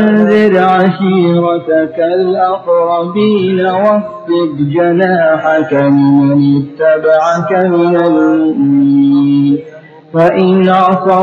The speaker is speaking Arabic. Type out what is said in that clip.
وأنذر عشيرتك الأقربين واخفض جناحك لمن اتبعك من المؤمنين فإن عصوا